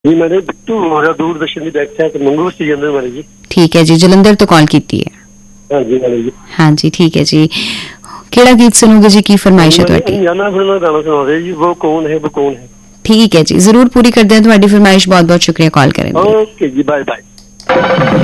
ਜੀ ਮੈਨੇ ਬਿੱਟੂ ਹੋਰਾ ਦੂਰਦਰਸ਼ਨ ਦੀ ਵੈਬਸਾਈਟ ਮੰਗੂ ਸੀ ਜਾਂਦੇ ਮਾਰੇ ਜੀ। ਠੀਕ ਹੈ ਜੀ, ਜਲੰਧਰ ਤੋਂ ਕਾਲ ਕੀਤੀ ਹੈ। ਹਾਂਜੀ ਮੈਨੇ ਜੀ। ਹਾਂਜੀ ਠੀਕ ਹੈ ਜੀ, ਕਿਹੜਾ ਗੀਤ ਸੁਣੋਗੇ ਜੀ, ਕੀ ਫਰਮਾਇਸ਼ ਹੈ ਤੁਹਾਡੀ? ਜਾਨਾ ਫਿਲਮ ਦਾ ਗਾਣਾ ਸੁਣਾ ਦੇ ਜੀ, ਉਹ ਕੌਣ ਹੈ, ਉਹ ਕੌਣ ਹੈ। ਠੀਕ ਹੈ ਜੀ, ਜ਼ਰੂਰ ਪੂਰੀ ਕਰਦੇ ਹਾਂ ਤੁਹਾਡੀ ਫਰਮਾਇਸ਼। ਬਹੁਤ ਬਹੁਤ ਸ਼ੁਕਰੀਆ ਕਾਲ ਕਰਨ ਲਈ। ਓਕੇ ਜੀ, ਬਾਏ ਬਾਏ।